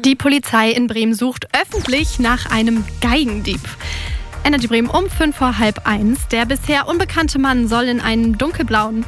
Die Polizei in Bremen sucht öffentlich nach einem Geigendieb. Energy Bremen um 1:05. Der bisher unbekannte Mann soll einen dunkelblauen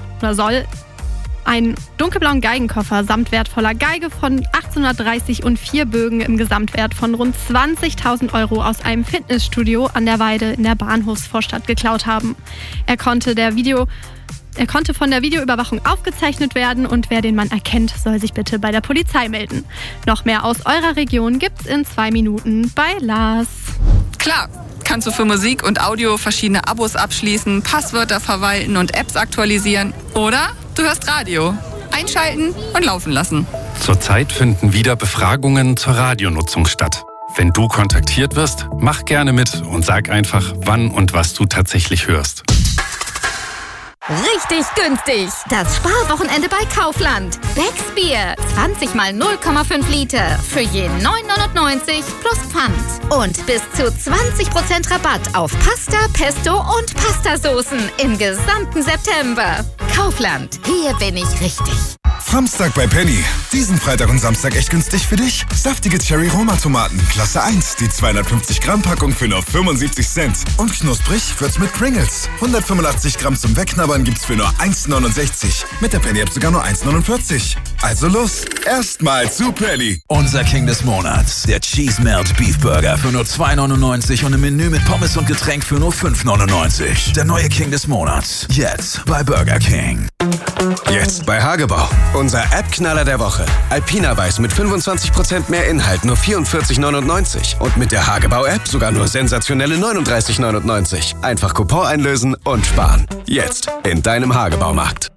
Geigenkoffer samt wertvoller Geige von 1830 und 4 Bögen im Gesamtwert von rund 20.000 € aus einem Fitnessstudio an der Weide in der Bahnhofsvorstadt geklaut haben. Er konnte von der Videoüberwachung aufgezeichnet werden und wer den Mann erkennt, soll sich bitte bei der Polizei melden. Noch mehr aus eurer Region gibt's in 2 Minuten bei Lars. Klar, kannst du für Musik und Audio verschiedene Abos abschließen, Passwörter verwalten und Apps aktualisieren. Oder du hörst Radio. Einschalten und laufen lassen. Zurzeit finden wieder Befragungen zur Radionutzung statt. Wenn du kontaktiert wirst, mach gerne mit und sag einfach, wann und was du tatsächlich hörst. Richtig günstig! Das Sparwochenende bei Kaufland. Becks Bier, 20 mal 0,5 Liter für je 9,99 plus Pfand. Und bis zu 20% Rabatt auf Pasta, Pesto und Pastasoßen im gesamten September. Kaufland, hier bin ich richtig. Samstag bei Penny. Diesen Freitag und Samstag echt günstig für dich. Saftige Cherry-Roma-Tomaten, Klasse 1. Die 250 Gramm Packung für nur 75 Cent. Und knusprig wird's mit Pringles. 185 Gramm zum Wegknabbern gibt's für nur 1,69. Mit der Penny-App sogar nur 1,49. Also los, erstmal zu Penny. Unser King des Monats, der Cheese Melt Beef Burger für nur 2,99 und im Menü mit Pommes und Getränk für nur 5,99. Der neue King des Monats, jetzt bei Burger King. Jetzt bei Hagebau. Unser App-Knaller der Woche. Alpina Weiß mit 25% mehr Inhalt, nur 44,99. Und mit der Hagebau-App sogar nur sensationelle 39,99. Einfach Coupon einlösen und sparen. Jetzt in deinem Hagebaumarkt.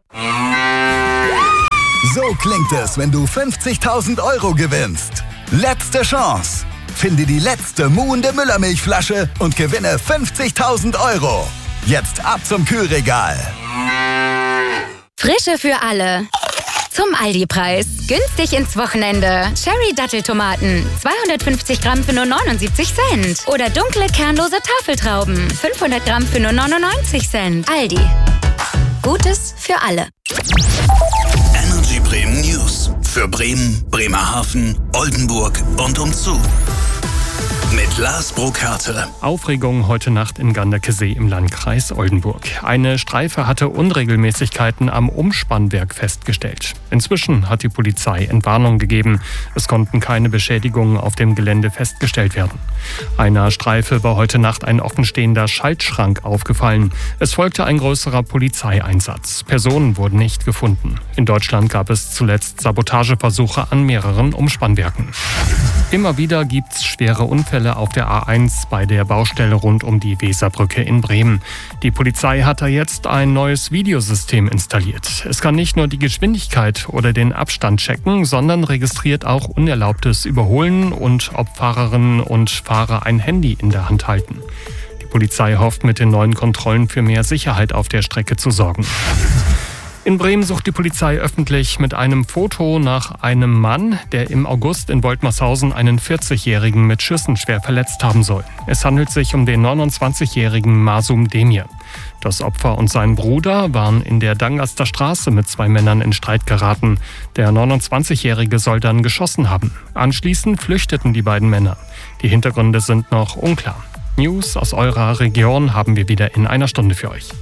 So klingt es, wenn du 50.000 € gewinnst. Letzte Chance. Finde die letzte muhende Müllermilchflasche und gewinne 50.000 €. Jetzt ab zum Kühlregal. Frische für alle. Zum Aldi-Preis. Günstig ins Wochenende. Cherry-Datteltomaten. 250 Gramm für nur 79 Cent. Oder dunkle, kernlose Tafeltrauben. 500 Gramm für nur 99 Cent. Aldi. Gutes für alle. Energy Bremen News. Für Bremen, Bremerhaven, Oldenburg und umzu. Mit Lars Burkhardt. Aufregung heute Nacht in Ganderkesee im Landkreis Oldenburg. Eine Streife hatte Unregelmäßigkeiten am Umspannwerk festgestellt. Inzwischen hat die Polizei Entwarnung gegeben. Es konnten keine Beschädigungen auf dem Gelände festgestellt werden. Einer Streife war heute Nacht ein offenstehender Schaltschrank aufgefallen. Es folgte ein größerer Polizeieinsatz. Personen wurden nicht gefunden. In Deutschland gab es zuletzt Sabotageversuche an mehreren Umspannwerken. Immer wieder gibt's schwere Unfälle auf der A1 bei der Baustelle rund um die Weserbrücke in Bremen. Die Polizei hat da jetzt ein neues Videosystem installiert. Es kann nicht nur die Geschwindigkeit oder den Abstand checken, sondern registriert auch unerlaubtes Überholen und ob Fahrerinnen und Fahrer ein Handy in der Hand halten. Die Polizei hofft, mit den neuen Kontrollen für mehr Sicherheit auf der Strecke zu sorgen. In Bremen sucht die Polizei öffentlich mit einem Foto nach einem Mann, der im August in Boltmarshausen einen 40-Jährigen mit Schüssen schwer verletzt haben soll. Es handelt sich um den 29-jährigen Masum Demir. Das Opfer und sein Bruder waren in der Dangaster Straße mit 2 Männern in Streit geraten. Der 29-Jährige soll dann geschossen haben. Anschließend flüchteten die beiden Männer. Die Hintergründe sind noch unklar. News aus eurer Region haben wir wieder in einer Stunde für euch.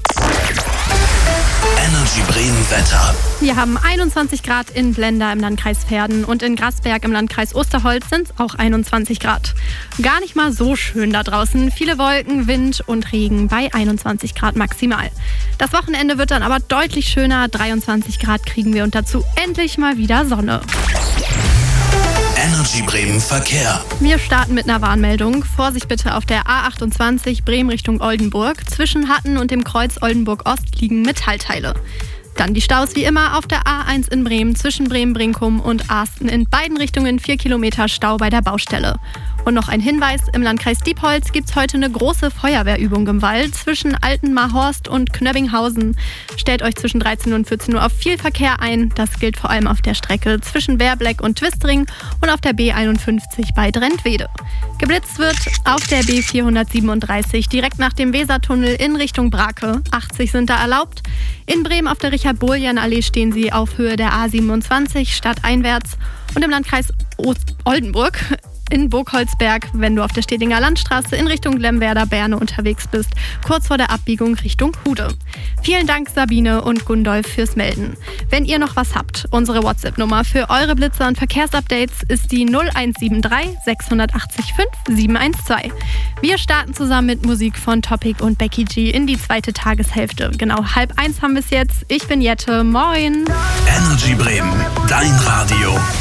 Energy Bremen Wetter. Wir haben 21 Grad in Blenda im Landkreis Verden und in Grasberg im Landkreis Osterholz sind es auch 21 Grad. Gar nicht mal so schön da draußen. Viele Wolken, Wind und Regen bei 21 Grad maximal. Das Wochenende wird dann aber deutlich schöner. 23 Grad kriegen wir und dazu endlich mal wieder Sonne. Energy Bremen Verkehr. Wir starten mit einer Warnmeldung. Vorsicht bitte auf der A28 Bremen Richtung Oldenburg. Zwischen Hatten und dem Kreuz Oldenburg Ost liegen Metallteile. Dann die Staus wie immer auf der A1 in Bremen zwischen Bremen-Brinkum und Arsten in beiden Richtungen 4 Kilometer Stau bei der Baustelle. Und noch ein Hinweis, im Landkreis Diepholz gibt es heute eine große Feuerwehrübung im Wald zwischen Altenmarhorst und Knöbbinghausen. Stellt euch zwischen 13 und 14 Uhr auf viel Verkehr ein. Das gilt vor allem auf der Strecke zwischen Werbleck und Twistring und auf der B51 bei Drentwede. Geblitzt wird auf der B437 direkt nach dem Wesertunnel in Richtung Brake. 80 sind da erlaubt. In Bremen auf der Richard-Bohljan-Allee stehen sie auf Höhe der A27 stadteinwärts. Und im Landkreis Oldenburg in Burgholzberg, wenn du auf der Stedinger Landstraße in Richtung Lemwerder-Berne unterwegs bist, kurz vor der Abbiegung Richtung Hude. Vielen Dank Sabine und Gundolf fürs Melden. Wenn ihr noch was habt, unsere WhatsApp-Nummer für eure Blitzer und Verkehrsupdates ist die 0173 680 5712. Wir starten zusammen mit Musik von Topic und Becky G in die zweite Tageshälfte. Genau 12:30 haben wir es jetzt. Ich bin Jette. Moin. Energy Bremen, dein Radio.